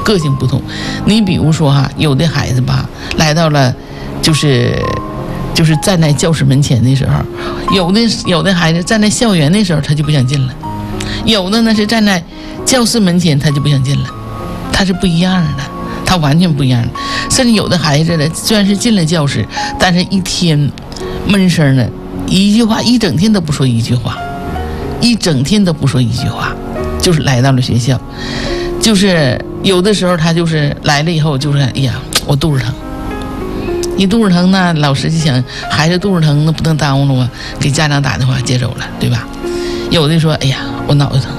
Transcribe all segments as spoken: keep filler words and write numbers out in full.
个性不同。你比如说哈，有的孩子吧，来到了就是就是站在教室门前的时候，有的有的孩子站在校园的时候他就不想进了，有的呢是站在教室门前他就不想进了，他是不一样的，他完全不一样的。甚至有的孩子呢，虽然是进了教室，但是一天闷声呢，一句话一整天都不说一句话，一整天都不说一句话，就是来到了学校，就是有的时候他就是来了以后就是哎呀我肚子疼，你肚子疼呢，老师就想孩子肚子疼那不能耽误了吗？给家长打电话接走了，对吧？有的说哎呀我脑袋疼，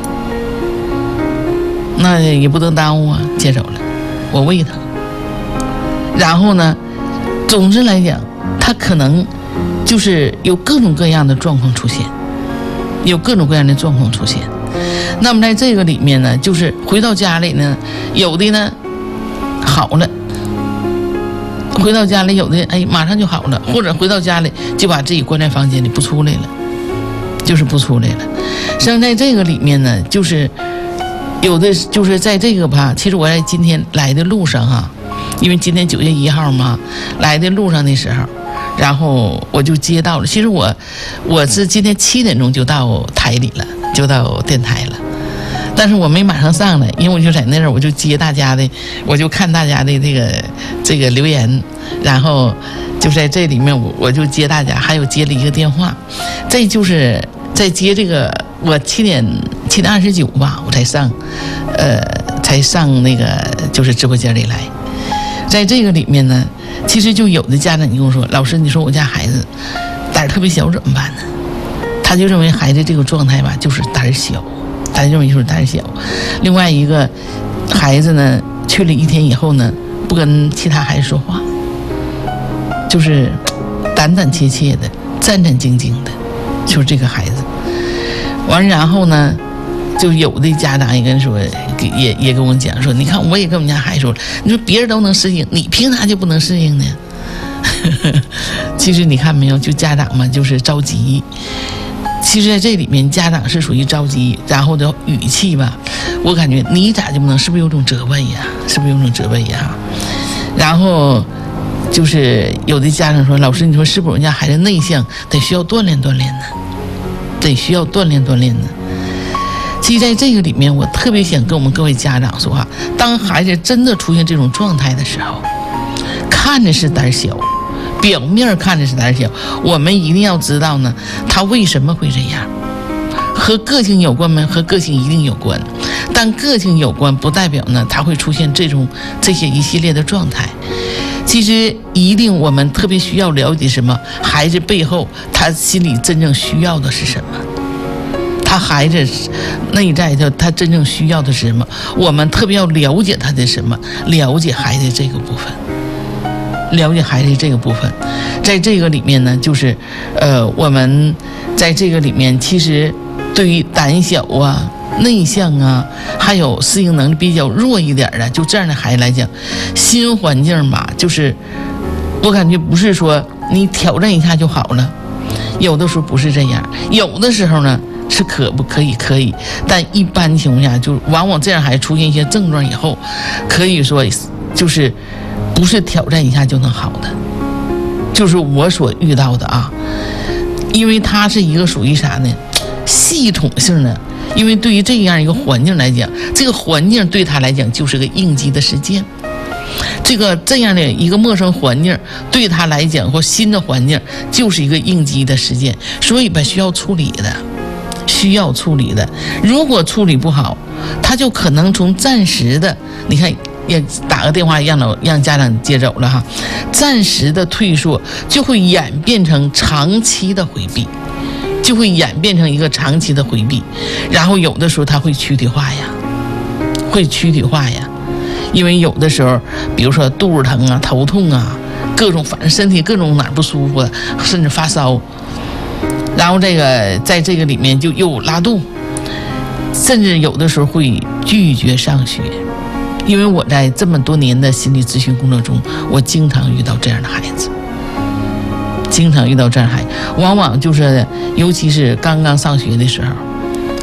那也不能耽误啊，接走了。我胃疼，然后呢，总之来讲，他可能就是有各种各样的状况出现，有各种各样的状况出现。那么在这个里面呢，就是回到家里呢，有的呢好了，回到家里有的哎马上就好了，或者回到家里就把自己关在房间里不出来了，就是不出来了。实际上在这个里面呢，就是有的就是在这个吧，其实我在今天来的路上哈，因为今天九月一号嘛，来的路上的时候，然后我就接到了。其实我我是今天七点钟就到台里了，就到电台了，但是我没马上上来，因为我就在那儿，我就接大家的，我就看大家的这个这个留言，然后就在这里面我我就接大家，还有接了一个电话，这就是在接这个。我七点七点二十九吧，我才上，呃，才上那个就是直播间里来。在这个里面呢，其实就有的家长就跟我说，老师，你说我家孩子胆儿特别小怎么办呢？他就认为孩子这个状态吧，就是胆儿小，他认为就是胆儿小。另外一个孩子呢，去了一天以后呢，不跟其他孩子说话，就是胆胆怯怯的，战战兢兢的，就是这个孩子。完，然后呢，就有的家长也跟说，也也跟我讲说，你看，我也跟我们家孩子说，你说别人都能适应，你凭啥就不能适应呢？其实你看没有，就家长嘛，就是着急。其实在这里面，家长是属于着急，然后的语气吧，我感觉你咋就不能？是不是有种责备呀？是不是有种责备呀？然后就是有的家长说，老师，你说是不是我们家孩子内向，得需要锻炼锻炼呢？得需要锻炼锻炼呢。其实在这个里面，我特别想跟我们各位家长说哈，当孩子真的出现这种状态的时候，看着是胆小，表面看着是胆小，我们一定要知道呢，他为什么会这样，和个性有关吗？和个性一定有关，但个性有关不代表呢他会出现这种这些一系列的状态。其实一定我们特别需要了解什么，孩子背后他心里真正需要的是什么，他孩子内在的他真正需要的是什么，我们特别要了解他的什么，了解孩子这个部分，了解孩子这个部分。在这个里面呢，就是呃我们在这个里面其实对于胆小啊内向啊，还有适应能力比较弱一点的，就这样的孩子来讲，新环境吧，就是我感觉不是说你挑战一下就好了，有的时候不是这样，有的时候呢是可不可以可以，但一般情况下就往往这样孩子出现一些症状以后，可以说就是不是挑战一下就能好的，就是我所遇到的啊，因为它是一个属于啥呢，系统性的。因为对于这样一个环境来讲，这个环境对他来讲就是个应激的事件，这个这样的一个陌生环境对他来讲或新的环境就是一个应激的事件，所以吧需要处理的，需要处理的。如果处理不好，他就可能从暂时的，你看也打个电话让老让家长接走了哈，暂时的退缩就会演变成长期的回避。就会演变成一个长期的回避，然后有的时候它会躯体化呀，会躯体化呀，因为有的时候，比如说肚子疼啊、头痛啊，各种反正身体各种哪儿不舒服，甚至发烧，然后这个在这个里面就又拉肚，甚至有的时候会拒绝上学。因为我在这么多年的心理咨询工作中，我经常遇到这样的孩子。经常遇到这样孩子，往往就是尤其是刚刚上学的时候，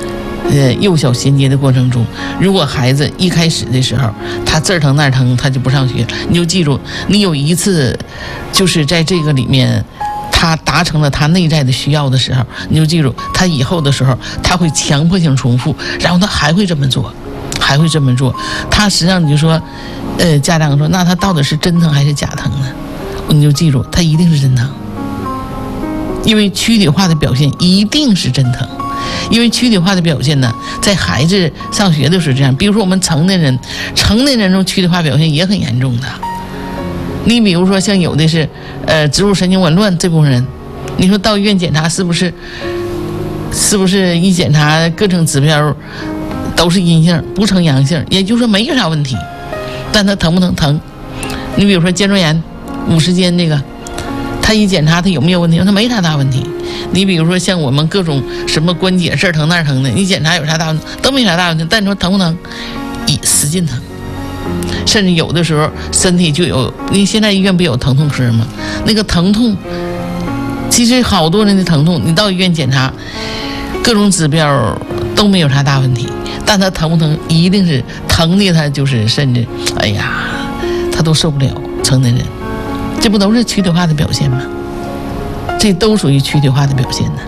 呃幼小衔接的过程中，如果孩子一开始的时候他这儿疼那儿疼，他就不上学，你就记住，你有一次就是在这个里面他达成了他内在的需要的时候，你就记住，他以后的时候他会强迫性重复，然后他还会这么做，还会这么做。他实际上你就说，呃，家长说，那他到底是真疼还是假疼呢？你就记住，他一定是真疼，因为躯体化的表现一定是真疼。因为躯体化的表现呢，在孩子上学的时候这样，比如说我们成年人，成年人中躯体化表现也很严重的。你比如说像有的是呃植物神经紊乱这部分人，你说到医院检查是不是是不是一检查各种指标都是阴性不呈阳性，也就是说没有啥问题，但他疼不疼？疼。你比如说肩周炎五十肩这个，他一检查他有没有问题？他没啥大问题。你比如说像我们各种什么关节这儿疼那儿疼的，你检查有啥大问题？都没啥大问题，但你说疼不疼？一使劲疼。甚至有的时候身体就有，你现在医院不有疼痛科吗？那个疼痛，其实好多人的疼痛，你到医院检查，各种指标都没有啥大问题，但他疼不疼，一定是疼的，他就是甚至，哎呀，他都受不了。成年人，这不都是躯体化的表现吗？这都属于躯体化的表现呢。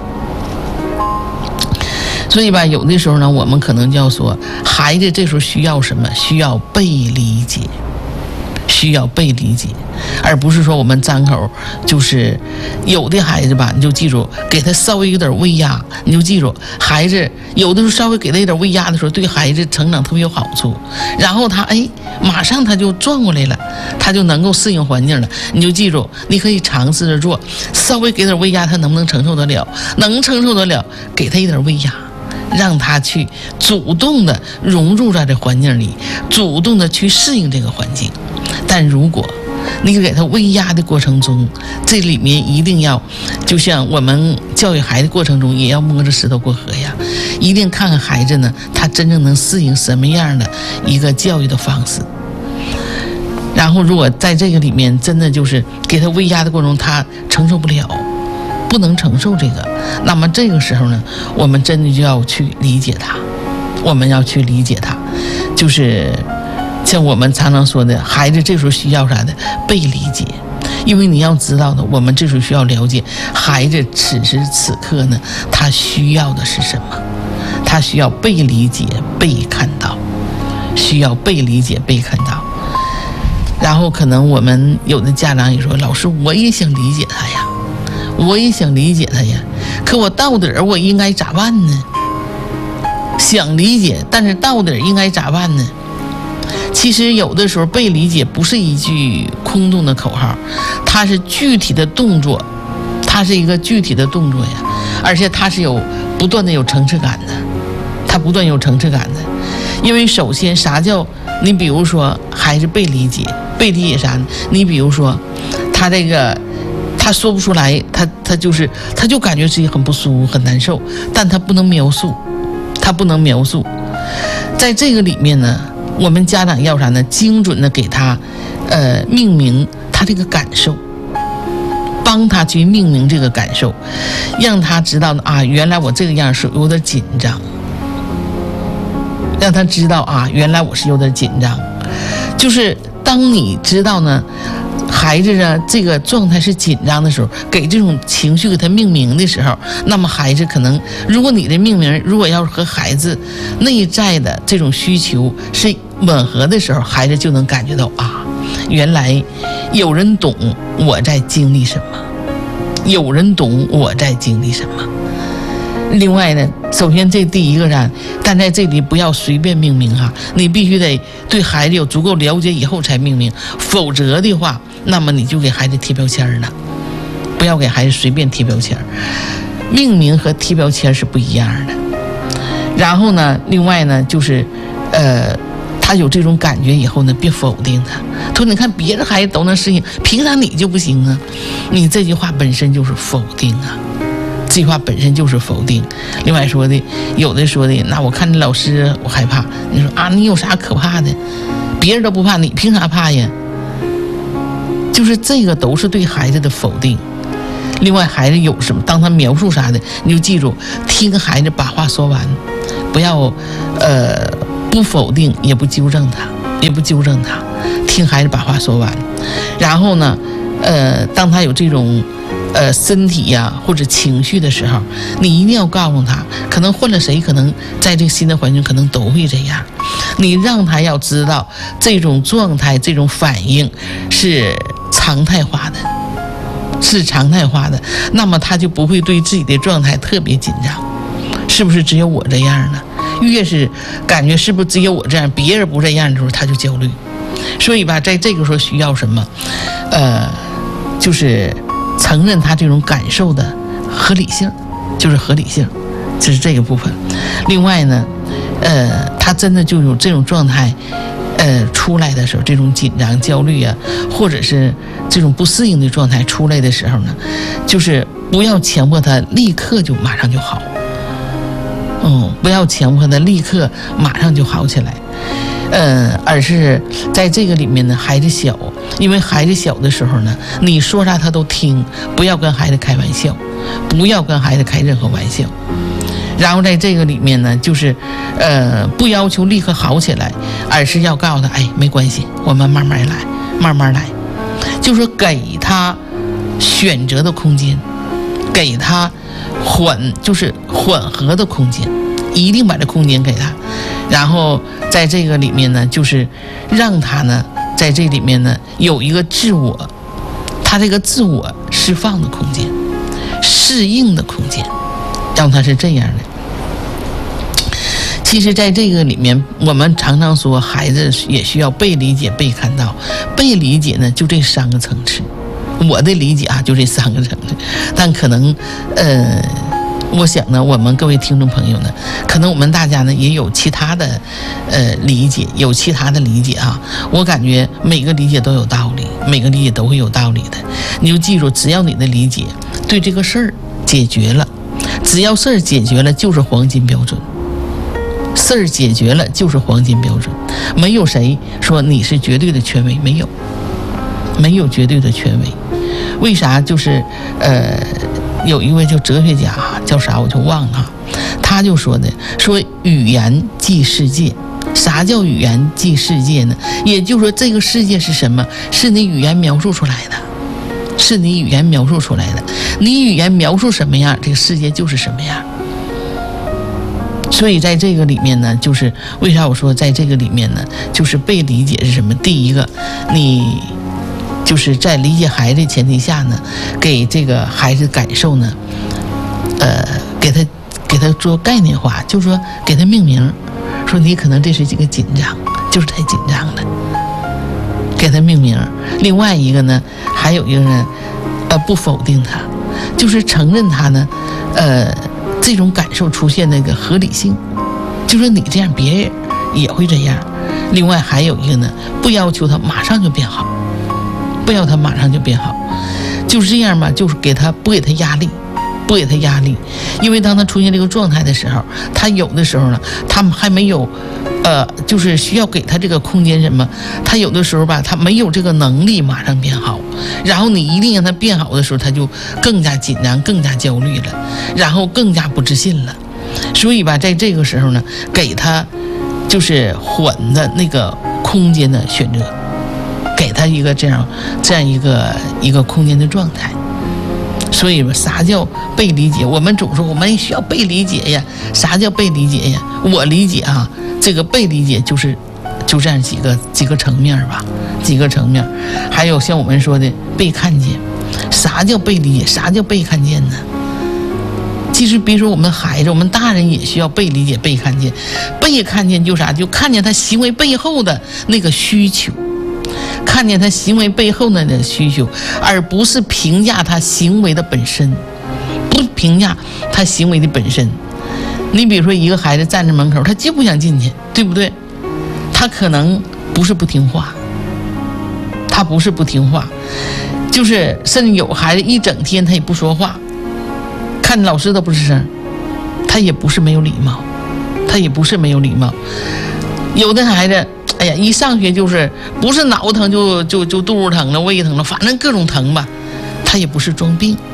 所以吧，有的时候呢，我们可能就要说，孩子这时候需要什么？需要被理解，需要被理解，而不是说我们张口就是有的孩子吧，你就记住，给他稍微有点喂压，你就记住，孩子有的时候稍微给他一点喂压的时候，对孩子成长特别有好处。然后他哎，马上他就转过来了，他就能够适应环境了。你就记住，你可以尝试着做，稍微给点喂压，他能不能承受得了？能承受得了，给他一点喂压。让他去主动的融入在这环境里，主动的去适应这个环境。但如果你给他喂压的过程中，这里面一定要，就像我们教育孩子过程中也要摸着石头过河呀，一定看看孩子呢，他真正能适应什么样的一个教育的方式。然后如果在这个里面真的就是给他喂压的过程中，他承受不了，不能承受这个，那么这个时候呢，我们真的就要去理解他，我们要去理解他，就是像我们常常说的，孩子这时候需要啥的？被理解。因为你要知道的，我们这时候需要了解孩子此时此刻呢，他需要的是什么？他需要被理解、被看到，需要被理解、被看到。然后可能我们有的家长也说，老师，我也想理解他呀。我也想理解他呀，可我到底我应该咋办呢？想理解，但是到底应该咋办呢？其实有的时候被理解不是一句空洞的口号，它是具体的动作，它是一个具体的动作呀，而且它是有不断的有层次感的，它不断有层次感的。因为首先啥叫你比如说孩子被理解，被理解啥呢？你比如说他这个他说不出来，他他就是他就感觉自己很不舒服很难受，但他不能描述，他不能描述。在这个里面呢，我们家长要啥呢？精准的给他呃命名他这个感受，帮他去命名这个感受，让他知道啊，原来我这个样是有点紧张，让他知道啊，原来我是有点紧张。就是当你知道呢，孩子呢这个状态是紧张的时候，给这种情绪给他命名的时候，那么孩子可能，如果你的命名如果要是和孩子内在的这种需求是吻合的时候，孩子就能感觉到啊，原来有人懂我在经历什么，有人懂我在经历什么。另外呢，首先这第一个呢，但在这里不要随便命名哈，你必须得对孩子有足够了解以后才命名，否则的话，那么你就给孩子贴标签了。不要给孩子随便贴标签，命名和贴标签是不一样的。然后呢，另外呢，就是呃他有这种感觉以后呢，别否定他，说你看别的孩子都能适应，凭啥你就不行啊？你这句话本身就是否定啊，这句话本身就是否定。另外说的，有的说的，那我看你老师我害怕，你说啊，你有啥可怕的？别人都不怕，你凭啥怕呀？就是这个都是对孩子的否定。另外孩子有什么，当他描述啥的，你就记住，听孩子把话说完， 不要呃不否定，也不纠正他，也不纠正他，听孩子把话说完。然后呢，呃，当他有这种呃身体呀、啊、或者情绪的时候，你一定要告诉他，可能换了谁，可能在这个新的环境可能都会这样。你让他要知道这种状态、这种反应是常态化的，是常态化的，那么他就不会对自己的状态特别紧张。是不是只有我这样呢？越是感觉是不是只有我这样，别人不这样的时候，他就焦虑。所以吧，在这个时候需要什么？呃，就是承认他这种感受的合理性，就是合理性，这是这个部分。另外呢，呃，他真的就有这种状态，呃，出来的时候，这种紧张、焦虑啊，或者是这种不适应的状态出来的时候呢，就是不要强迫他立刻就马上就好。嗯，不要强迫他立刻马上就好起来，呃，而是在这个里面呢，孩子小，因为孩子小的时候呢，你说啥他都听，不要跟孩子开玩笑，不要跟孩子开任何玩笑。然后在这个里面呢，就是呃，不要求立刻好起来，而是要告诉他，哎，没关系，我们慢慢来，慢慢来，就是给他选择的空间，给他缓就是缓和的空间，一定把这空间给他。然后在这个里面呢，就是让他呢在这里面呢有一个自我，他这个自我释放的空间，适应的空间，让他是这样的。其实在这个里面，我们常常说孩子也需要被理解、被看到。被理解呢就这三个层次，我的理解啊就这三个层次。但可能呃我想呢，我们各位听众朋友呢，可能我们大家呢也有其他的呃理解，有其他的理解啊。我感觉每个理解都有道理，每个理解都会有道理的。你就记住，只要你的理解对这个事儿解决了，只要事儿解决了就是黄金标准，事儿解决了就是黄金标准。没有谁说你是绝对的权威，没有，没有绝对的权威。为啥？就是呃有一位叫哲学家叫啥我就忘了，他就说的，说语言即世界。啥叫语言即世界呢？也就是说这个世界是什么？是你语言描述出来的，是你语言描述出来的。你语言描述什么样，这个世界就是什么样。所以在这个里面呢，就是为啥我说在这个里面呢，就是被理解是什么？第一个，你就是在理解孩子的前提下呢，给这个孩子感受呢，呃，给他给他做概念化，就是说给他命名，说你可能这是一个紧张，就是太紧张了，给他命名。另外一个呢，还有一个呢，呃，不否定他，就是承认他呢，呃，这种感受出现那个合理性，就说你这样，别人也会这样。另外还有一个呢，不要求他马上就变好。不要他马上就变好，就是这样嘛，就是给他不给他压力，不给他压力，因为当他出现这个状态的时候，他有的时候呢，他们还没有，呃，就是需要给他这个空间什么，他有的时候吧，他没有这个能力马上变好，然后你一定让他变好的时候，他就更加紧张，更加焦虑了，然后更加不自信了，所以吧，在这个时候呢，给他就是缓的那个空间的选择。给他一个这样这样一个一个空间的状态。所以啥叫被理解？我们总说我们需要被理解呀。啥叫被理解呀？我理解啊，这个被理解就是就这样几个几个层面吧，几个层面。还有像我们说的被看见。啥叫被理解？啥叫被看见呢？其实别说我们孩子，我们大人也需要被理解、被看见。被看见就啥？就看见他行为背后的那个需求。看见他行为背后的那个需求，而不是评价他行为的本身，不评价他行为的本身。你比如说一个孩子站在门口，他就不想进去，对不对？他可能不是不听话，他不是不听话，就是甚至有孩子一整天他也不说话，看老师都不吱声，他也不是没有礼貌，他也不是没有礼貌。有的孩子哎呀，一上学就是不是脑疼就就就肚子疼了、胃疼了，反正各种疼吧，他也不是装病，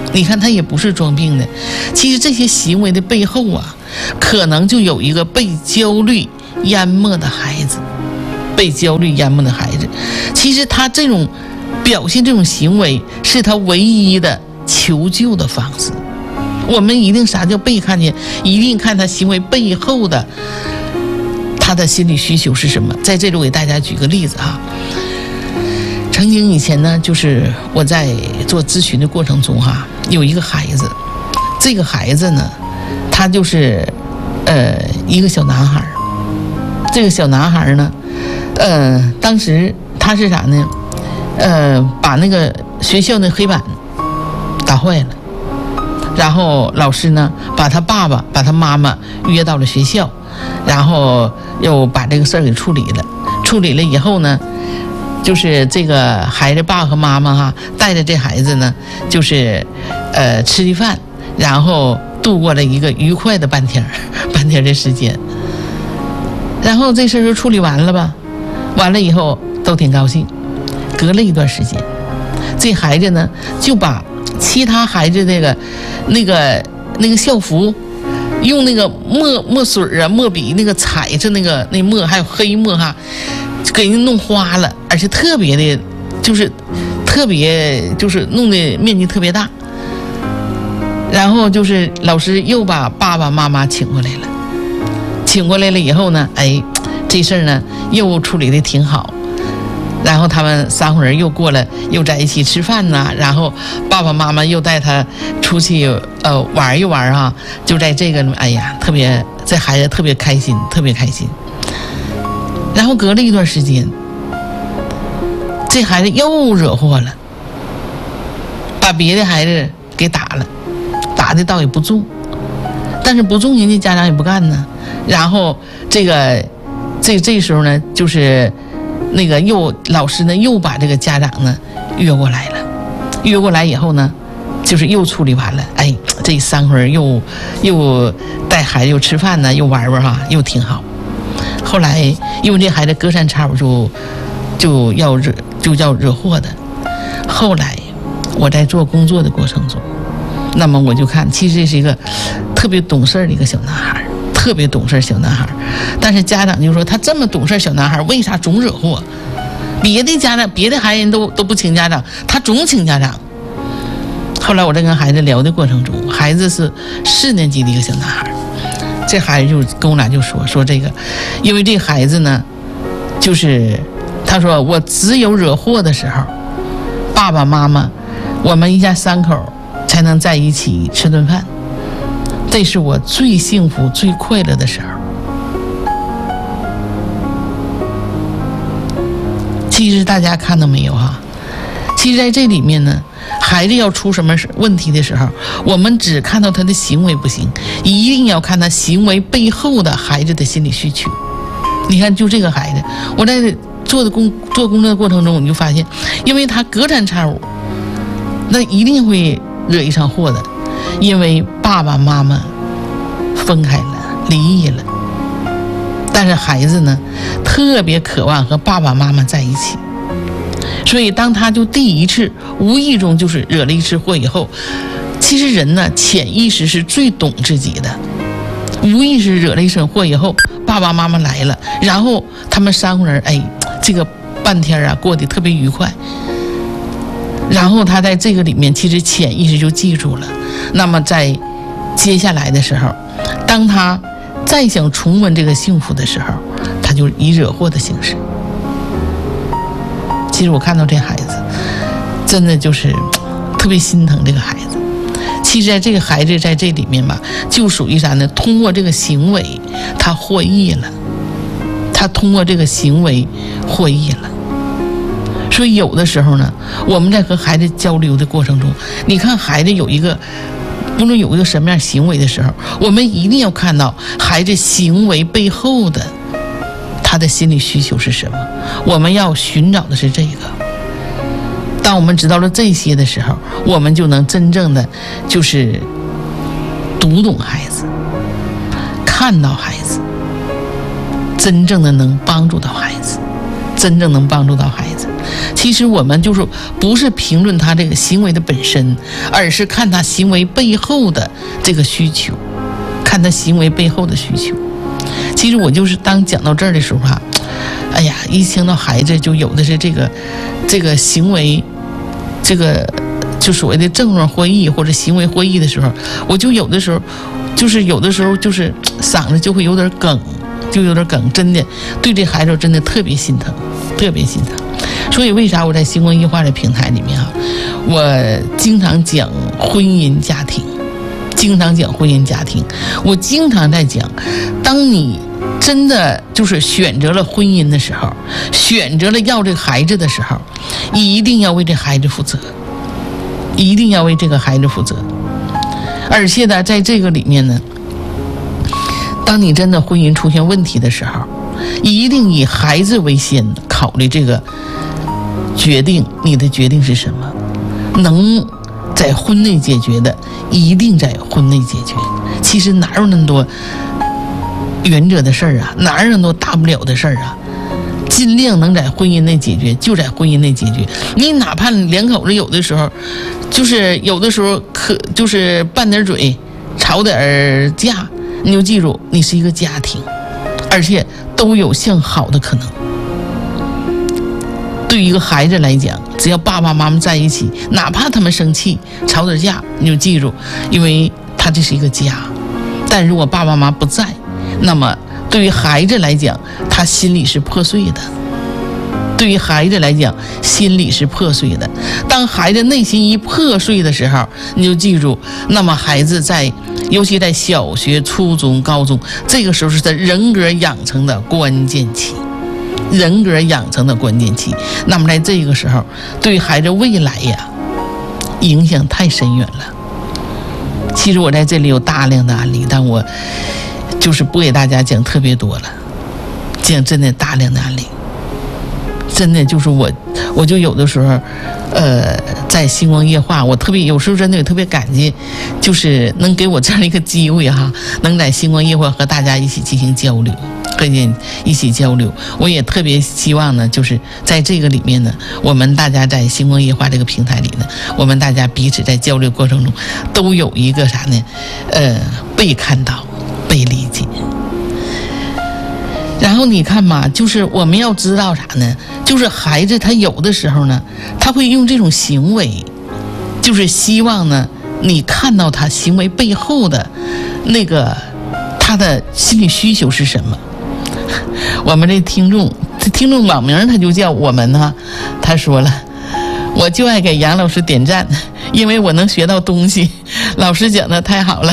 你看他也不是装病的，其实这些行为的背后啊，可能就有一个被焦虑淹没的孩子，被焦虑淹没的孩子，其实他这种表现这种行为是他唯一的求救的方式。我们一定啥叫被看见，一定看他行为背后的他的心理需求是什么。在这里我给大家举个例子哈，曾经以前呢，就是我在做咨询的过程中哈，有一个孩子，这个孩子呢，他就是呃一个小男孩，这个小男孩呢，呃当时他是啥呢？呃把那个学校的黑板打坏了，然后老师呢把他爸爸把他妈妈约到了学校，然后又把这个事儿给处理了。处理了以后呢，就是这个孩子爸和妈妈哈带着这孩子呢，就是呃吃的饭，然后度过了一个愉快的半天半天的时间。然后这事儿就处理完了吧，完了以后都挺高兴。隔了一段时间，这孩子呢就把其他孩子那个那个那个校服用那个墨墨水啊墨笔那个彩着那个那墨还有黑墨哈，给人弄花了，而且特别的就是特别就是弄的面积特别大。然后就是老师又把爸爸妈妈请过来了，请过来了以后呢，哎，这事儿呢又处理的挺好。然后他们三伙人又过来，又在一起吃饭呐、啊。然后爸爸妈妈又带他出去呃玩一玩啊，就在这个哎呀，特别这孩子特别开心，特别开心。然后隔了一段时间，这孩子又惹祸了，把别的孩子给打了，打的倒也不重，但是不重人家家长也不干呢。然后这个这这时候呢，就是那个又老师呢又把这个家长呢约过来了，约过来以后呢，就是又处理完了，哎，这三会儿又又带孩子又吃饭呢，又玩玩哈，又挺好。后来因为这孩子隔三差五就就要惹就要惹祸的，后来我在做工作的过程中，那么我就看，其实这是一个特别懂事的一个小男孩，特别懂事小男孩，但是家长就说他这么懂事小男孩，为啥总惹祸？别的家长别的孩子都都不请家长，他总请家长。后来我在跟孩子聊的过程中，孩子是四年级的一个小男孩，这孩子就跟我俩就说说这个，因为这孩子呢，就是他说我只有惹祸的时候，爸爸妈妈我们一家三口才能在一起吃顿饭，这是我最幸福最快乐的时候。其实大家看到没有哈？其实在这里面呢，孩子要出什么问题的时候，我们只看到他的行为不行，一定要看他行为背后的孩子的心理需求。你看就这个孩子，我在做的工做工作的过程中，我就发现，因为他隔三差五那一定会惹一场祸的，因为爸爸妈妈分开了，离异了，但是孩子呢特别渴望和爸爸妈妈在一起，所以当他就第一次无意中就是惹了一次祸以后，其实人呢潜意识是最懂自己的，无意识惹了一场祸以后，爸爸妈妈来了，然后他们三个人哎这个半天啊过得特别愉快，然后他在这个里面其实潜意识就记住了。那么在接下来的时候，当他再想重温这个幸福的时候，他就以惹祸的形式。其实我看到这孩子真的就是特别心疼这个孩子。其实这个孩子在这里面吧，就属于啥呢？通过这个行为他获益了，他通过这个行为获益了。所以有的时候呢，我们在和孩子交流的过程中，你看孩子有一个无论有一个什么样行为的时候，我们一定要看到孩子行为背后的他的心理需求是什么，我们要寻找的是这个。当我们知道了这些的时候，我们就能真正的就是读懂孩子，看到孩子，真正的能帮助到孩子，真正能帮助到孩子。 其实我们就是不是评论他这个行为的本身，而是看他行为背后的这个需求，看他行为背后的需求。其实我就是当讲到这儿的时候啊，哎呀，一听到孩子就有的是这个这个行为，这个就所谓的症状或异或者行为或异的时候，我就有的时候就是有的时候就是嗓子就会有点梗，就有点梗，真的对这孩子真的特别心疼，特别心疼。所以为啥我在星光夜话的平台里面啊，我经常讲婚姻家庭，经常讲婚姻家庭，我经常在讲，当你真的就是选择了婚姻的时候，选择了要这个孩子的时候，一定要为这孩子负责，一定要为这个孩子负责。而且呢，在这个里面呢，当你真的婚姻出现问题的时候，一定以孩子为先考虑这个决定，你的决定是什么？能在婚内解决的，一定在婚内解决。其实哪有那么多原则的事儿啊，哪有那么多大不了的事儿啊？尽量能在婚姻内解决，就在婚姻内解决。你哪怕两口子有的时候，就是有的时候可就是拌点嘴，吵点架，你就记住，你是一个家庭，而且都有向好的可能。对于一个孩子来讲，只要爸爸妈妈在一起，哪怕他们生气吵点架，你就记住，因为他这是一个家。但如果爸爸妈妈不在，那么对于孩子来讲，他心里是破碎的。对于孩子来讲，心里是破碎的。当孩子内心一破碎的时候，你就记住，那么孩子在尤其在小学、初中、高中，这个时候是他人格养成的关键期，人格养成的关键期。那么在这个时候，对孩子未来呀，影响太深远了。其实我在这里有大量的案例，但我就是不给大家讲特别多了，讲真的大量的案例。真的就是我，我就有的时候，呃，在星光夜话，我特别有时候真的也特别感激，就是能给我这样一个机会哈，能在星光夜话和大家一起进行交流，和你一起交流。我也特别希望呢，就是在这个里面呢，我们大家在星光夜话这个平台里呢，我们大家彼此在交流过程中，都有一个啥呢？呃，被看到，被理解。然后你看嘛，就是我们要知道啥呢？就是孩子他有的时候呢，他会用这种行为，就是希望呢，你看到他行为背后的那个他的心理需求是什么。我们这听众，这听众网名他就叫我们呢，他说了，我就爱给杨老师点赞，因为我能学到东西，老师讲的太好了。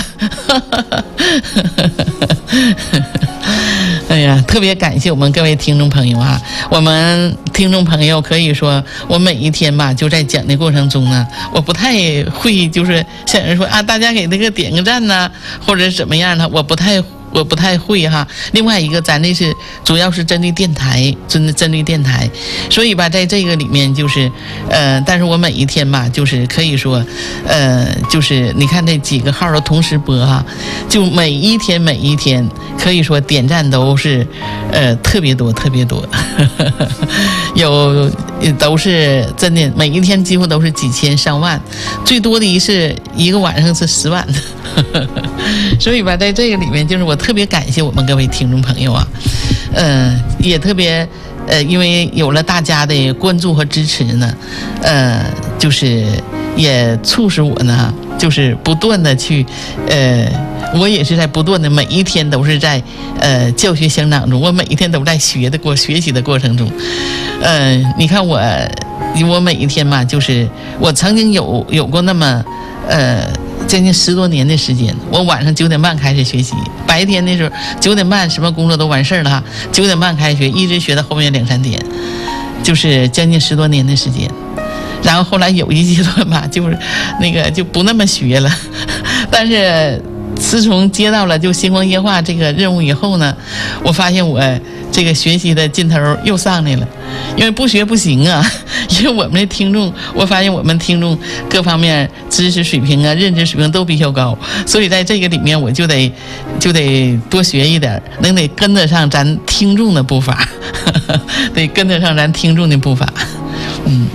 哎呀，特别感谢我们各位听众朋友啊！我们听众朋友可以说，我每一天吧，就在讲的过程中呢，我不太会就是像人说啊，大家给那个点个赞呐、啊，或者怎么样的，我不太。我不太会哈。另外一个，咱这是主要是针对电台，针针对电台，所以吧，在这个里面就是，呃，但是我每一天吧，就是可以说，呃，就是你看这几个号都同时播哈，就每一天每一天，可以说点赞都是，呃，特别多特别多，有都是真的，每一天几乎都是几千上万，最多的一次一个晚上是十万。所以吧，在这个里面，就是我特别感谢我们各位听众朋友啊，呃，也特别呃，因为有了大家的关注和支持呢，呃，就是也促使我呢，就是不断的去，呃，我也是在不断的每一天都是在呃教学相长中，我每一天都在学的过学习的过程中，呃，你看我我每一天嘛，就是我曾经有有过那么呃。将近十多年的时间，我晚上九点半开始学习，白天的时候九点半什么工作都完事儿了哈，九点半开始学，一直学到后面两三点，就是将近十多年的时间。然后后来有一阶段吧，就是那个就不那么学了，但是自从接到了就星光夜话这个任务以后呢，我发现我这个学习的劲头又上来了，因为不学不行啊。因为我们的听众，我发现我们听众各方面知识水平啊、认知水平都比较高，所以在这个里面我就得就得多学一点，能得跟得上咱听众的步伐，呵呵得跟得上咱听众的步伐。 嗯。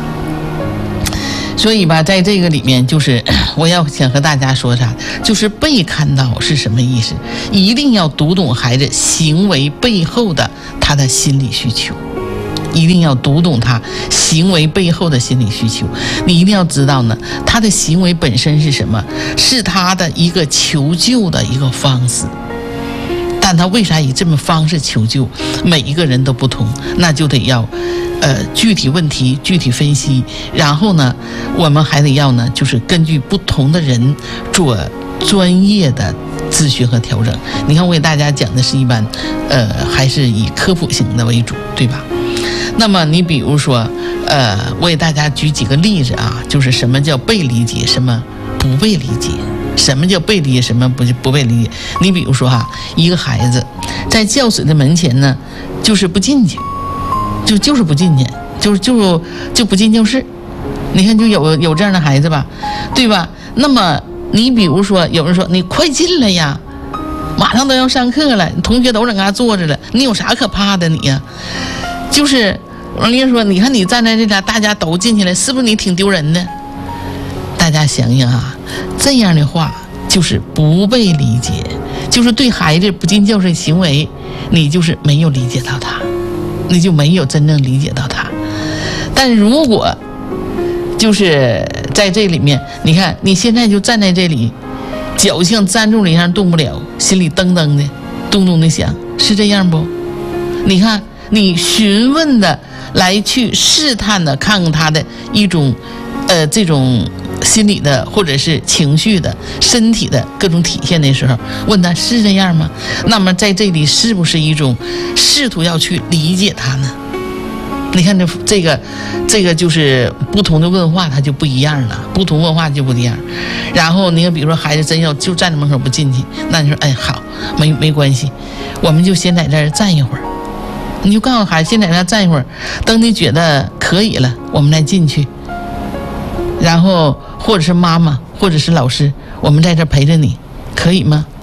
所以吧，在这个里面，就是我要想和大家说啥，就是被看到是什么意思？一定要读懂孩子行为背后的他的心理需求，一定要读懂他行为背后的心理需求。你一定要知道呢，他的行为本身是什么？是他的一个求救的一个方式。但他为啥以这么方式求救？每一个人都不同，那就得要呃具体问题具体分析，然后呢我们还得要呢就是根据不同的人做专业的咨询和调整。你看我给大家讲的是一般呃还是以科普型的为主，对吧？那么你比如说呃我给大家举几个例子啊，就是什么叫被理解，什么不被理解。什么叫被理解，什么不不被理解？你比如说哈，一个孩子在教室的门前呢，就是不进去，就就是不进去，就是就就不进教室。你看就有有这样的孩子吧，对吧？那么你比如说有人说你快进来呀，马上都要上课了，同学都在那坐着了，你有啥可怕的你呀？就是人家说，你看你站在这俩，大家都进去了，是不是你挺丢人的？大家想想啊，这样的话就是不被理解，就是对孩子不进教室行为，你就是没有理解到他，你就没有真正理解到他。但如果就是在这里面，你看你现在就站在这里，脚像粘住了一样动不了，心里噔噔的咚咚的响，是这样不？你看你询问的来去试探的看看他的一种呃这种心理的或者是情绪的身体的各种体现的时候，问他是这样吗？那么在这里是不是一种试图要去理解他呢？你看这这个这个就是不同的问话它就不一样了，不同问话就不一样。然后你看比如说孩子真要就站在门口不进去，那你说哎好，没没关系，我们就先在这儿站一会儿，你就告诉孩子先在那儿站一会儿，等你觉得可以了我们再进去。然后或者是妈妈或者是老师，我们在这陪着你，可以吗？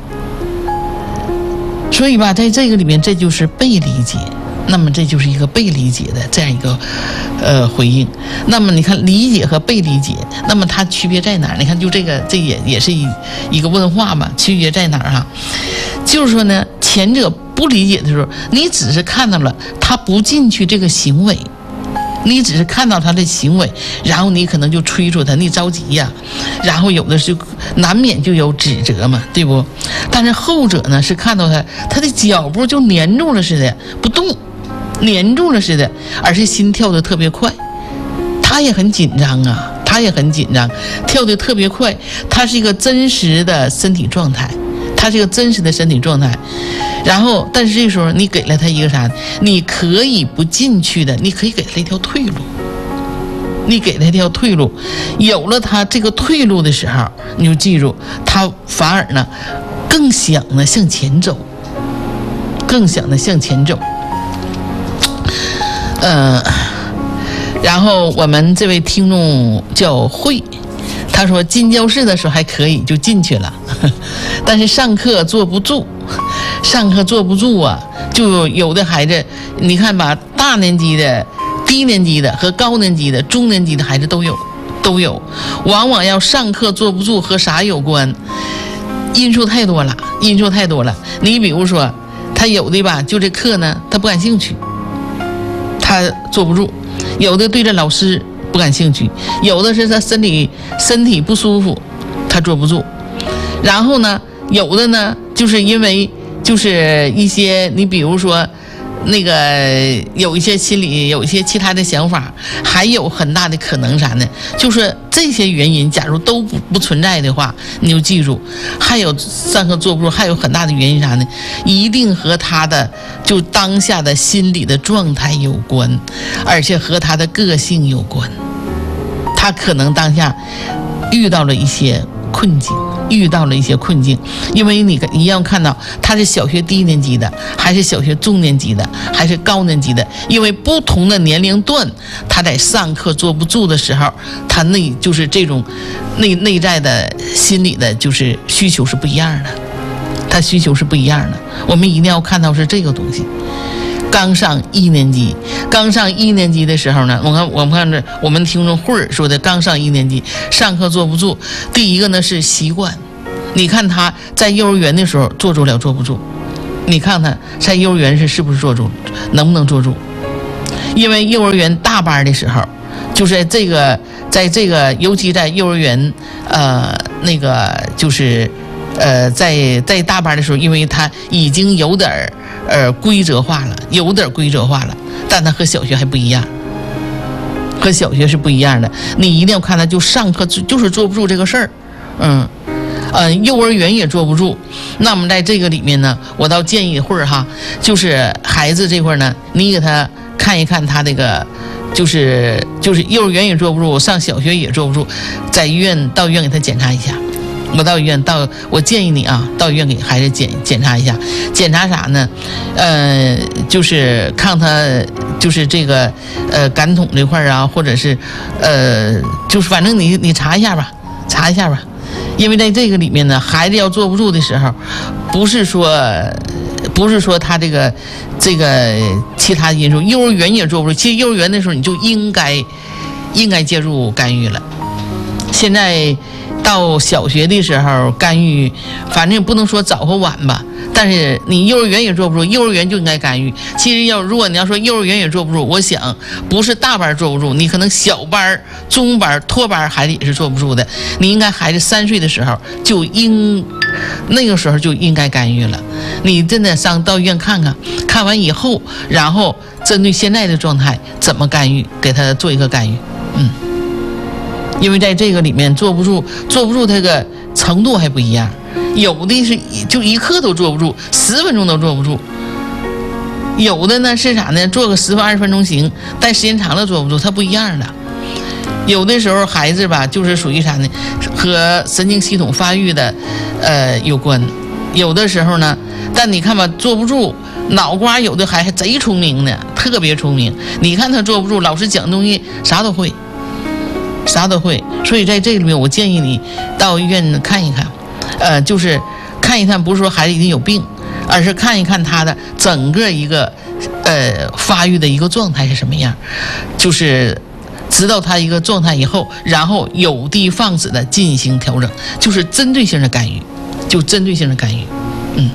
所以吧，在这个里面这就是被理解，那么这就是一个被理解的这样一个呃回应。那么你看理解和被理解，那么它区别在哪儿？你看就这个这也也是一一个问话嘛，区别在哪儿哈？就是说呢，前者不理解的时候，你只是看到了他不进去这个行为，你只是看到他的行为，然后你可能就催促他，你着急呀，然后有的是难免就有指责嘛，对不？但是后者呢，是看到他他的脚步就粘住了似的不动，粘住了似的，而是心跳的特别快，他也很紧张啊，他也很紧张，跳得特别快，他是一个真实的身体状态，他是一个真实的身体状态。然后但是这时候你给了他一个啥，你可以不进去的，你可以给他一条退路，你给他一条退路，有了他这个退路的时候，你就记住他反而呢更想呢向前走，更想呢向前走。呃然后我们这位听众叫慧，他说进教室的时候还可以就进去了，但是上课坐不住，上课坐不住啊，就有的孩子你看吧，大年级的低年级的和高年级的中年级的孩子都有都有往往要上课坐不住和啥有关？因素太多了，因素太多了。你比如说他有的吧就这课呢他不感兴趣，他坐不住；有的对这老师不感兴趣，有的是他身体身体不舒服他坐不住。然后呢有的呢就是因为就是一些你比如说那个有一些心理有一些其他的想法，还有很大的可能啥呢，就是这些原因假如都不不存在的话，你就记住还有上课坐不住还有很大的原因啥呢，一定和他的就当下的心理的状态有关，而且和他的个性有关。他可能当下遇到了一些困境遇到了一些困境，因为你一样看到他是小学低年级的还是小学中年级的还是高年级的，因为不同的年龄段他在上课坐不住的时候，他内就是这种内内在的心理的就是需求是不一样的，他需求是不一样的，我们一定要看到是这个东西。 刚上一年级，刚上一年级的时候呢，我看我们看着我们听众慧儿说的，刚上一年级，上课坐不住。第一个呢是习惯，你看他在幼儿园的时候坐住了坐不住，你看他在幼儿园是是不是坐住，能不能坐住？因为幼儿园大班的时候，就是这个在这个尤其在幼儿园呃那个就是呃在在大班的时候，因为他已经有点儿呃规则化了，有点规则化了，但他和小学还不一样，和小学是不一样的。你一定要看他就上课就是坐不住这个事儿，嗯。呃，幼儿园也坐不住，那么在这个里面呢，我倒建议会儿哈，就是孩子这块呢，你给他看一看他这个，就是就是幼儿园也坐不住，上小学也坐不住，在医院到医院给他检查一下。我到医院到，我建议你啊，到医院给孩子检检查一下，检查啥呢？呃，就是看他就是这个呃感统这块啊，或者是呃，就是反正你你查一下吧，查一下吧。因为在这个里面呢，孩子要坐不住的时候，不是说不是说他这个这个其他因素，幼儿园也坐不住。其实幼儿园的时候你就应该应该介入干预了。现在到小学的时候干预，反正不能说早或晚吧，但是你幼儿园也坐不住，幼儿园就应该干预。其实要如果你要说幼儿园也坐不住，我想不是大班坐不住，你可能小班、中班、托班孩子也是坐不住的。你应该孩子三岁的时候就应那个时候就应该干预了。你真的上到医院看看，看完以后，然后针对现在的状态怎么干预，给他做一个干预。嗯。因为在这个里面坐不住，坐不住这个程度还不一样，有的是就一刻都坐不住，十分钟都坐不住，有的呢是啥呢？坐个十分二十分钟行，但时间长了坐不住，它不一样的。有的时候孩子吧，就是属于啥呢？和神经系统发育的呃有关。有的时候呢，但你看吧，坐不住，脑瓜有的还还贼聪明呢，特别聪明。你看他坐不住，老师讲东西啥都会。啥都会，所以在这里面，我建议你到医院看一看，呃，就是看一看，不是说孩子一定有病，而是看一看他的整个一个呃发育的一个状态是什么样，就是知道他一个状态以后，然后有的放矢的进行调整，就是针对性的干预，就针对性的干预，嗯。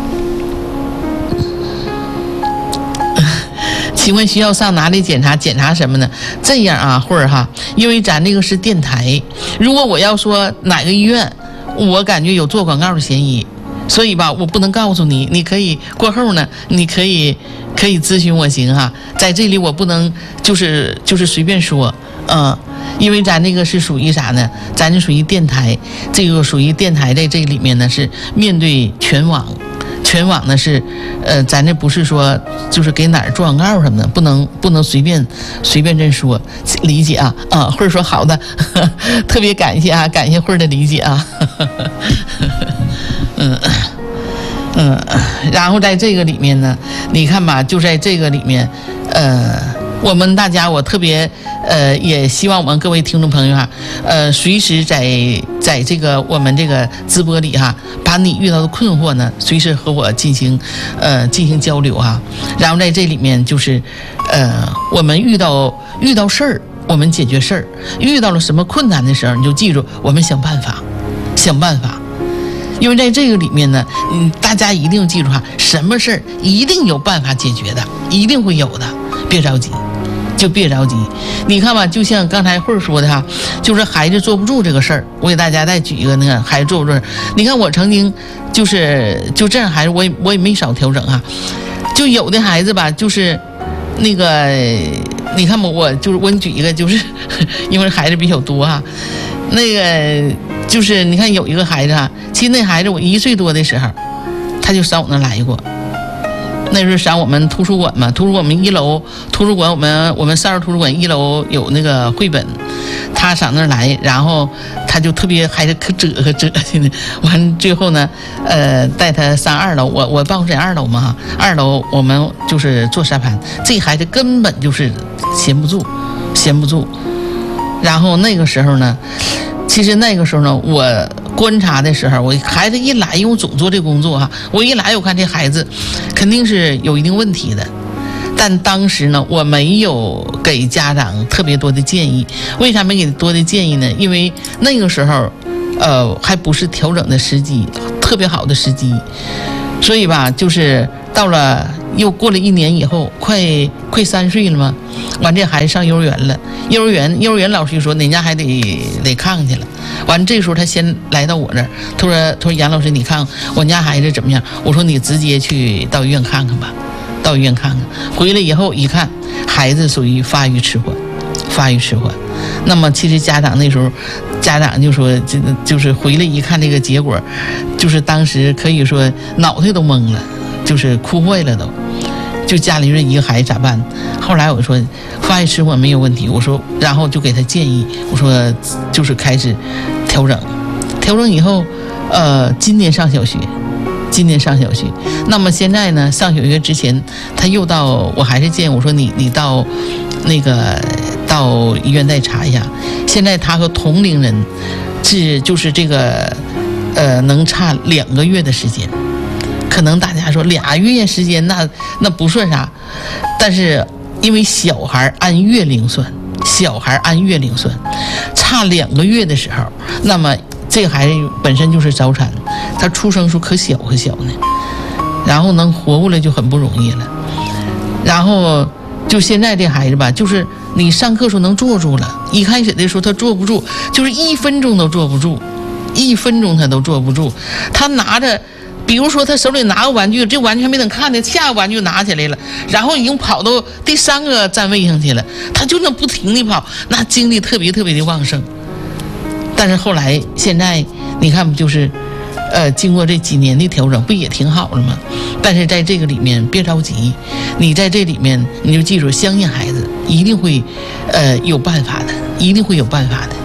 请问需要上哪里检查？检查什么呢？这样啊，慧儿哈，因为咱这个是电台，如果我要说哪个医院，我感觉有做广告的嫌疑，所以吧，我不能告诉你。你可以过后呢，你可以可以咨询我行哈，在这里我不能就是就是随便说，嗯，因为咱这个是属于啥呢？咱这属于电台，这个属于电台在这里面呢是面对全网。全网呢是，呃，咱这不是说就是给哪儿做广告什么的，不能不能随便随便这说，理解啊啊，慧儿说好的，呵呵特别感谢啊，感谢慧儿的理解啊，呵呵嗯嗯，然后在这个里面呢，你看吧，就在这个里面，呃。我们大家，我特别呃，也希望我们各位听众朋友哈，呃，随时在在这个我们这个直播里哈，把你遇到的困惑呢，随时和我进行呃进行交流哈。然后在这里面就是呃，我们遇到遇到事儿，我们解决事儿；遇到了什么困难的时候，你就记住，我们想办法，想办法。因为在这个里面呢，嗯，大家一定记住哈，什么事儿一定有办法解决的，一定会有的，别着急。就别着急，你看吧，就像刚才慧儿说的哈，就是孩子坐不住这个事儿，我给大家再举一个那个孩子坐不住。你看我曾经就是就这样孩子，我也我也没少调整哈。就有的孩子吧，就是那个你看吧，我就是我给你举一个，就是因为孩子比较多哈，那个就是你看有一个孩子哈，其实那孩子我一岁多的时候，他就上我那来过。那是上我们图书馆嘛，图书馆我们一楼图书馆我们我们少儿图书馆一楼有那个绘本，他上那儿来，然后他就特别还是可折可折的，完最后呢，呃，带他上二楼，我我办公室在二楼嘛，二楼我们就是做沙盘，这孩子根本就是闲不住，闲不住，然后那个时候呢，其实那个时候呢，我观察的时候，我孩子一来，因为我总做这工作哈，我一来我看这孩子肯定是有一定问题的， 但当时呢，我没有给家长特别多的建议。为啥没给多的建议呢？因为那个时候，呃，还不是调整的时机，特别好的时机。所以吧，就是到了又过了一年以后，快快三岁了嘛，完这孩子上幼儿园了。幼儿园幼儿园老师就说，哪家还得得看去了。完这时候他先来到我这儿，他说他说杨老师，你看我家孩子怎么样？我说你直接去到医院看看吧。到医院看看，回来以后一看，孩子属于发育迟缓，发育迟缓。那么其实家长那时候，家长就说，这就是回来一看这个结果，就是当时可以说脑袋都懵了，就是哭坏了都。就家里人一个孩子咋办？后来我说发育迟缓没有问题，我说然后就给他建议，我说就是开始调整，调整以后，呃，今年上小学。今年上小学，那么现在呢？上小学之前，他又到，我还是建议我说你你到那个到医院再查一下。现在他和同龄人是就是这个呃能差两个月的时间，可能大家说俩月时间那那不算啥，但是因为小孩按月龄算，小孩按月龄算，差两个月的时候，那么这个孩子本身就是早产。他出生时候可小可小呢，然后能活过来就很不容易了。然后就现在这孩子吧，就是你上课时候能坐住了，一开始的时候他坐不住，就是一分钟都坐不住，一分钟他都坐不住。他拿着，比如说他手里拿个玩具，这玩具还没等看呢，下个玩具拿起来了，然后已经跑到第三个站位上去了，他就那不停地跑，那精力特别特别的旺盛。但是后来现在你看不就是。呃，经过这几年的调整，不也挺好了吗？但是在这个里面别着急，你在这里面你就记住，相信孩子一定会，呃，有办法的，一定会有办法的。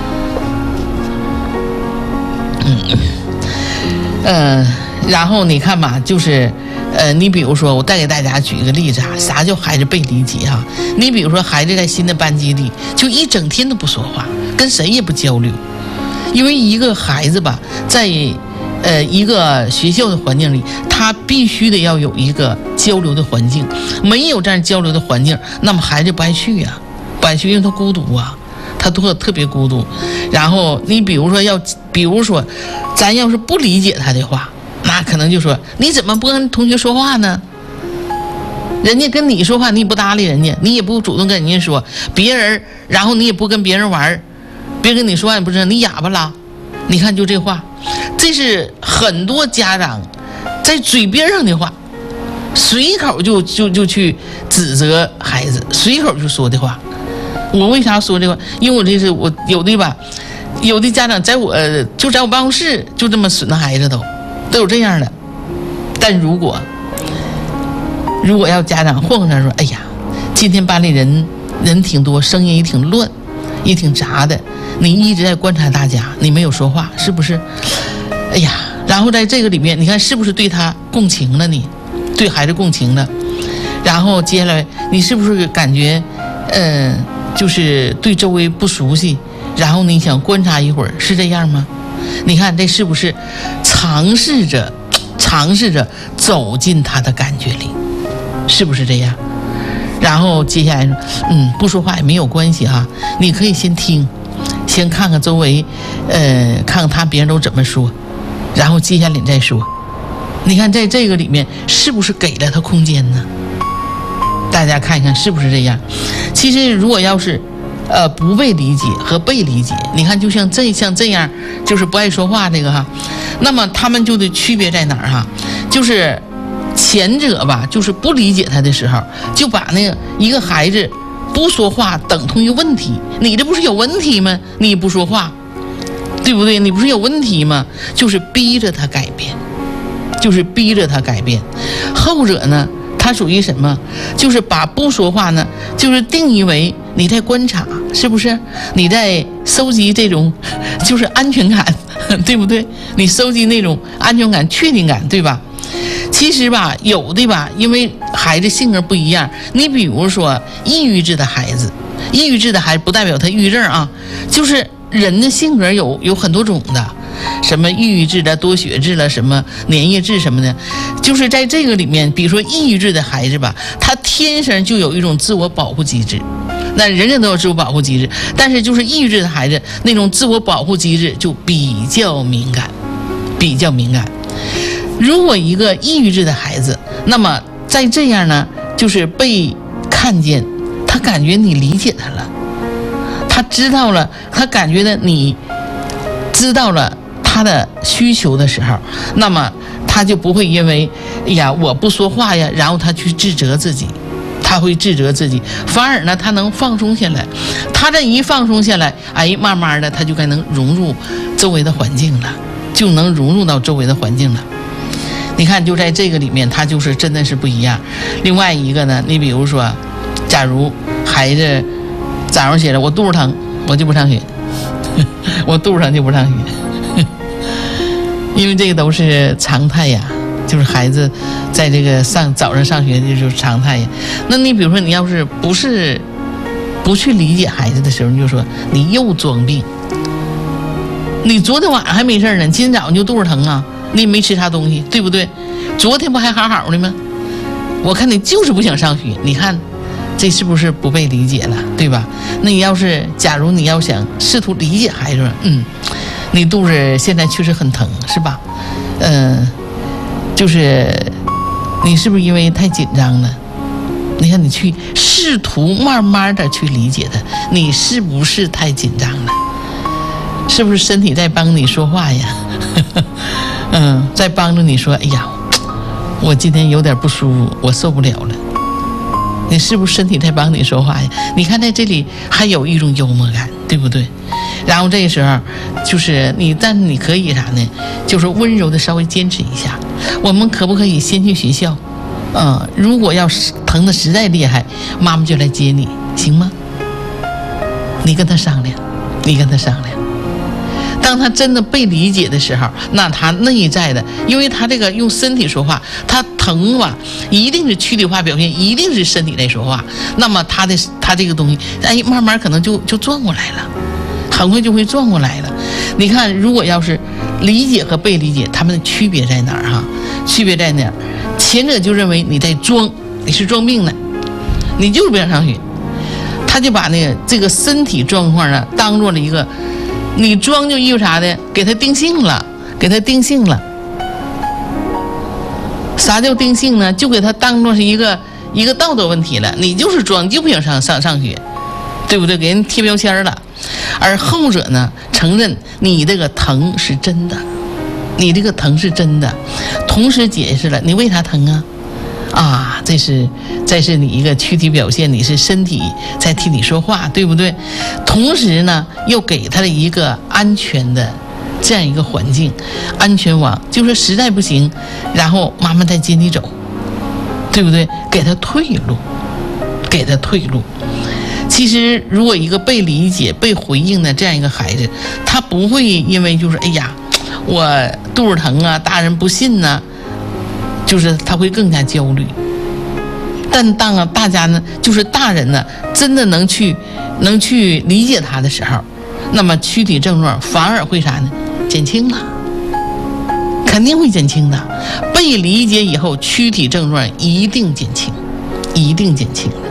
嗯，呃，然后你看吧，就是，呃，你比如说，我再给大家举一个例子啊，啥叫孩子被理解啊？你比如说，孩子在新的班级里，就一整天都不说话，跟谁也不交流，因为一个孩子吧，在呃，一个学校的环境里，他必须得要有一个交流的环境，没有这样交流的环境，那么孩子不爱去呀、啊，不爱去，因为他孤独啊，他特特别孤独。然后你比如说要，比如说，咱要是不理解他的话，那可能就说你怎么不跟同学说话呢？人家跟你说话，你也不搭理人家，你也不主动跟人家说，别人，然后你也不跟别人玩，别人跟你说话也不知道，你哑巴了。你看就这话。这是很多家长在嘴边上的话，随口就就就去指责孩子，随口就说的话。我为啥说这话？因为我这是我有的吧，有的家长在我就在我办公室就这么损孩子都都有这样的。但如果如果要家长混混上说，哎呀，今天班里人人挺多，声音也挺乱，也挺杂的，你一直在观察大家，你没有说话，是不是？哎呀，然后在这个里面，你看是不是对他共情了？你对孩子共情了，然后接下来你是不是感觉，嗯、呃，就是对周围不熟悉，然后你想观察一会儿，是这样吗？你看这是不是尝试着尝试着走进他的感觉里，是不是这样？然后接下来说，嗯，不说话也没有关系哈，你可以先听，先看看周围，呃，看看他别人都怎么说。然后接下来你再说，你看在这个里面是不是给了他空间呢？大家看一看是不是这样？其实如果要是呃不被理解和被理解，你看就像这像这样就是不爱说话这个哈，那么他们就的区别在哪儿哈？就是前者吧，就是不理解他的时候，就把那个一个孩子不说话等同于问题，你这不是有问题吗？你不说话，对不对？你不是有问题吗？就是逼着他改变，就是逼着他改变。后者呢，他属于什么？就是把不说话呢，就是定义为你在观察，是不是？你在收集这种就是安全感，对不对？你收集那种安全感、确定感，对吧？其实吧，有的吧，因为孩子性格不一样。你比如说抑郁质的孩子，抑郁质的孩子不代表他抑郁症啊，就是人的性格有有很多种的，什么抑郁质的、多血质了，什么粘液质什么的，就是在这个里面，比如说抑郁质的孩子吧，他天生就有一种自我保护机制。那人人都有自我保护机制，但是就是抑郁症的孩子那种自我保护机制就比较敏感，比较敏感。如果一个抑郁症的孩子，那么在这样呢，就是被看见，他感觉你理解他了，他知道了，他感觉呢你知道了他的需求的时候，那么他就不会因为哎呀我不说话呀，然后他去自责自己。他会自责自己，反而呢，他能放松下来。他这一放松下来，哎，慢慢的他就该能融入周围的环境了，就能融入到周围的环境了。你看，就在这个里面，他就是真的是不一样。另外一个呢，你比如说，假如孩子早上起来我肚子疼，我就不上学，我肚子疼就不上学，因为这个都是常态呀。就是孩子在这个上早上上学就是常态呀。那你比如说，你要是不是不去理解孩子的时候，你就说你又装病。你昨天晚上还没事呢，今天早上就肚子疼啊，你也没吃啥东西，对不对？昨天不还好好的吗？我看你就是不想上学，你看这是不是不被理解了，对吧？那你要是假如你要想试图理解孩子，嗯，你肚子现在确实很疼，是吧？嗯、呃。就是你是不是因为太紧张了？你看你去试图慢慢的去理解他，你是不是太紧张了？是不是身体在帮你说话呀？嗯，在帮助你说，哎呀，我今天有点不舒服，我受不了了。你是不是身体在帮你说话呀？你看在这里还有一种幽默感，对不对？然后这个时候就是你，但是你可以啥呢？就是温柔的稍微坚持一下。我们可不可以先去学校？嗯，如果要是疼的实在厉害，妈妈就来接你，行吗？你跟他商量，你跟他商量。当他真的被理解的时候，那他内在的，因为他这个用身体说话，他疼吧，一定是躯体化表现，一定是身体在说话。那么他的他这个东西，哎，慢慢可能就就转过来了，很快就会转过来了。你看，如果要是理解和被理解，他们的区别在哪儿哈？区别在哪儿？前者就认为你在装，你是装病的，你就是不想上学，他就把那个这个身体状况呢当做了一个。你装就意味啥的？给他定性了，给他定性了。啥叫定性呢？就给他当作是一个一个道德问题了。你就是装，就不想上上上学，对不对？给人贴标签了。而后者呢，承认你这个疼是真的，你这个疼是真的，同时解释了你为啥疼啊？啊，这是这是你一个躯体表现，你是身体在替你说话，对不对？同时呢，又给他的一个安全的这样一个环境，安全网，就是实在不行，然后妈妈再接你走，对不对？给他退路，给他退路。其实，如果一个被理解、被回应的这样一个孩子，他不会因为就是哎呀，我肚子疼啊，大人不信呢、啊。就是他会更加焦虑，但当啊大家呢，就是大人呢，真的能去能去理解他的时候，那么躯体症状反而会啥呢？减轻了，肯定会减轻的。被理解以后，躯体症状一定减轻，一定减轻的。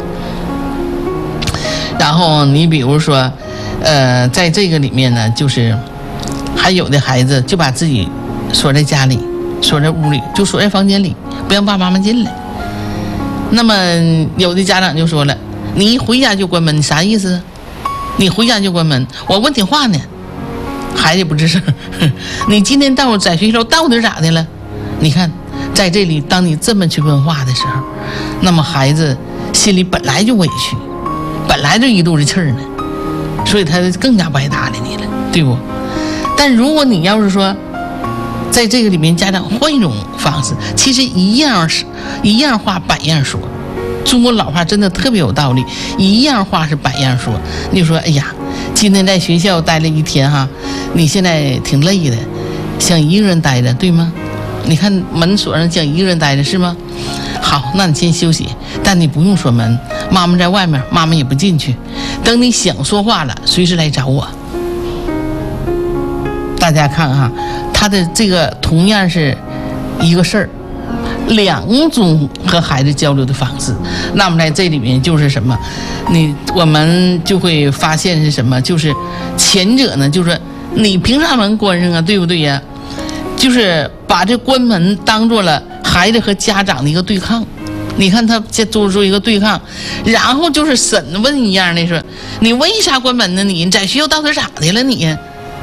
然后你比如说，呃，在这个里面呢，就是还有的孩子就把自己锁在家里。锁在屋里，就锁在房间里，不让爸爸妈妈进来。那么有的家长就说了，你一回家就关门，你啥意思？你回家就关门，我问你话呢。孩子不吱声。你今天到在学校到底咋的了？你看在这里，当你这么去问话的时候，那么孩子心里本来就委屈，本来就一肚子气儿呢，所以他更加不爱搭理你了，对不？但如果你要是说在这个里面，家长换一种方式，其实一样是一样话百样说。中国老话真的特别有道理，一样话是百样说。你说，哎呀，今天在学校待了一天哈，你现在挺累的，想一个人待着，对吗？你看门锁上，想一个人待着是吗？好，那你先休息，但你不用锁门，妈妈在外面，妈妈也不进去。等你想说话了，随时来找我。大家看哈，他的这个同样是一个事儿， 两种和孩子交流的方式。那么在这里面就是什么，你我们就会发现是什么，就是前者呢，就是你凭啥门关上啊，对不对呀？就是把这关门当做了孩子和家长的一个对抗。你看他这做出一个对抗，然后就是审问一样的说，你为啥关门呢？你在学校到底咋的了你？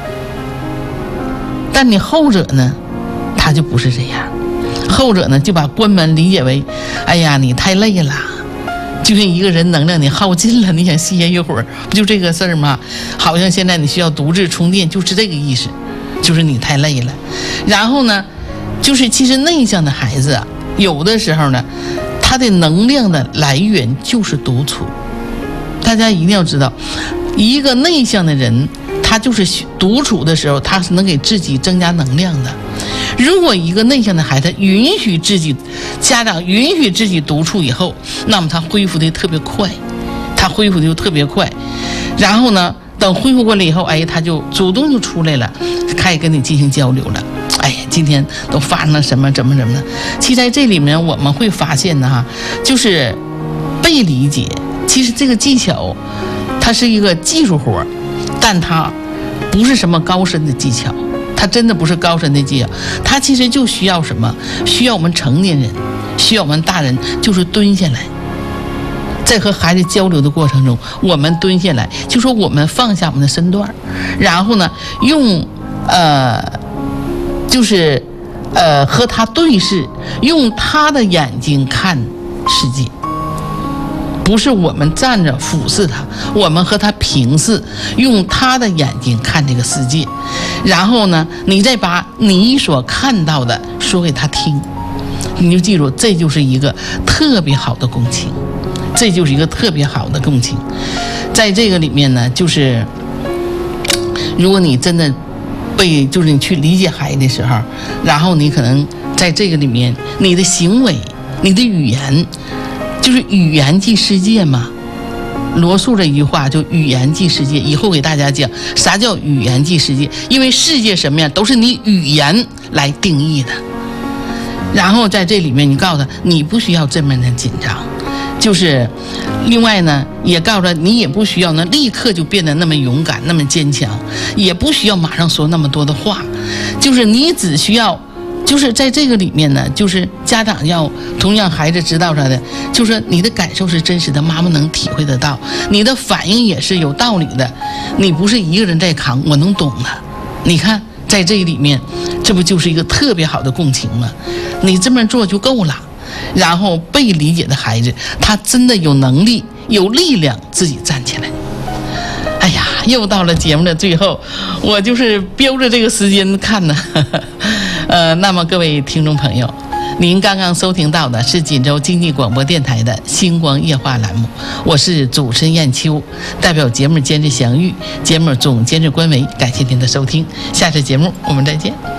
但你后者呢，他就不是这样，后者呢就把关门理解为，哎呀你太累了，就是一个人能量你耗尽了，你想歇一会儿，不就这个事儿吗？好像现在你需要独自充电，就是这个意思，就是你太累了。然后呢，就是其实内向的孩子啊，有的时候呢，他的能量的来源就是独处。大家一定要知道，一个内向的人，他就是独处的时候，他是能给自己增加能量的。如果一个内向的孩子允许自己，家长允许自己独处以后，那么他恢复的特别快，他恢复的就特别快。然后呢，等恢复过来以后，哎，他就主动就出来了，开始跟你进行交流了。哎呀，今天都发生了什么怎么怎么的。其实在这里面我们会发现呢，哈，就是被理解，其实这个技巧它是一个技术活，但它不是什么高深的技巧，它真的不是高深的技巧，它其实就需要什么，需要我们成年人，需要我们大人，就是蹲下来，在和孩子交流的过程中，我们蹲下来，就说我们放下我们的身段，然后呢用呃就是呃和他对视，用他的眼睛看世界，不是我们站着俯视他，我们和他平视，用他的眼睛看这个世界。然后呢，你再把你所看到的说给他听，你就记住，这就是一个特别好的共情，这就是一个特别好的共情。在这个里面呢，就是如果你真的被，就是你去理解孩子的时候，然后你可能在这个里面，你的行为，你的语言，就是语言即世界嘛。罗素这一句话就语言即世界，以后给大家讲啥叫语言即世界，因为世界什么样都是你语言来定义的。然后在这里面你告诉他，你不需要这么的紧张，就是另外呢也告诉他，你也不需要呢立刻就变得那么勇敢那么坚强，也不需要马上说那么多的话，就是你只需要就是在这个里面呢，就是家长要同样孩子知道啥的，就是你的感受是真实的，妈妈能体会得到，你的反应也是有道理的，你不是一个人在扛，我能懂了。你看在这里面，这不就是一个特别好的共情吗？你这么做就够了。然后被理解的孩子，他真的有能力有力量自己站起来。哎呀，又到了节目的最后，我就是标着这个时间看呢。呃，那么各位听众朋友，您刚刚收听到的是锦州经济广播电台的星光夜话栏目，我是主持人燕秋，代表节目监制祥玉，节目总监制关维，感谢您的收听，下次节目我们再见。